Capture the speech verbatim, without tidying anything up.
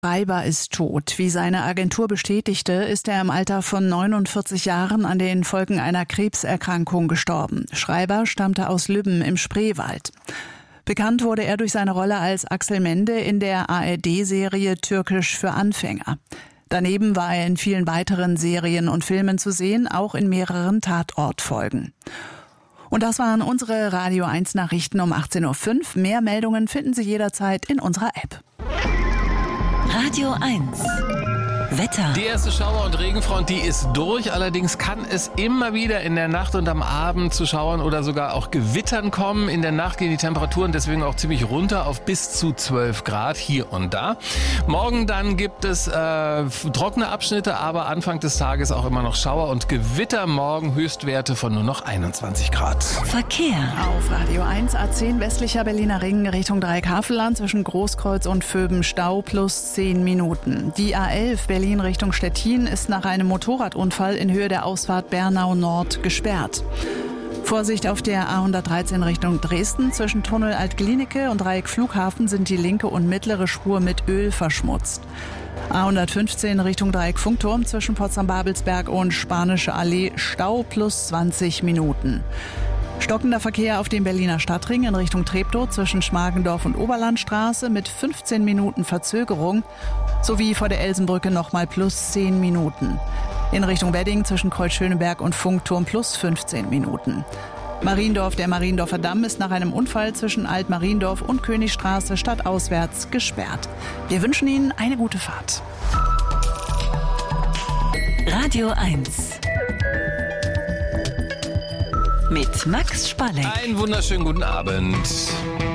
Schreiber ist tot. Wie seine Agentur bestätigte, ist er im Alter von neunundvierzig Jahren an den Folgen einer Krebserkrankung gestorben. Schreiber stammte aus Lübben im Spreewald. Bekannt wurde er durch seine Rolle als Axel Mende in der A R D-Serie Türkisch für Anfänger. Daneben war er in vielen weiteren Serien und Filmen zu sehen, auch in mehreren Tatortfolgen. Und das waren unsere Radio eins Nachrichten um achtzehn Uhr fünf. Mehr Meldungen finden Sie jederzeit in unserer App. Radio eins. Wetter. Die erste Schauer- und Regenfront, die ist durch. Allerdings kann es immer wieder in der Nacht und am Abend zu Schauern oder sogar auch Gewittern kommen. In der Nacht gehen die Temperaturen deswegen auch ziemlich runter auf bis zu zwölf Grad hier und da. Morgen dann gibt es äh, trockene Abschnitte, aber Anfang des Tages auch immer noch Schauer und Gewitter. Morgen Höchstwerte von nur noch einundzwanzig Grad. Verkehr. Auf Radio eins A zehn westlicher Berliner Ring Richtung Dreieckhavelland zwischen Großkreuz und Vöben Stau plus zehn Minuten. Die A elf Berlin Richtung Stettin ist nach einem Motorradunfall in Höhe der Ausfahrt Bernau Nord gesperrt. Vorsicht auf der A hundertdreizehn Richtung Dresden. Zwischen Tunnel Altglienicke und Dreieck Flughafen sind die linke und mittlere Spur mit Öl verschmutzt. A hundertfünfzehn Richtung Dreieck Funkturm zwischen Potsdam-Babelsberg und Spanische Allee Stau plus zwanzig Minuten. Stockender Verkehr auf dem Berliner Stadtring in Richtung Treptow zwischen Schmargendorf und Oberlandstraße mit fünfzehn Minuten Verzögerung sowie vor der Elsenbrücke nochmal plus zehn Minuten. In Richtung Wedding zwischen Kreuz-Schöneberg und Funkturm plus fünfzehn Minuten. Mariendorf, der Mariendorfer Damm ist nach einem Unfall zwischen Alt-Mariendorf und Königstraße stadtauswärts gesperrt. Wir wünschen Ihnen eine gute Fahrt. Radio eins. Mit Max Spalleck. Einen wunderschönen guten Abend.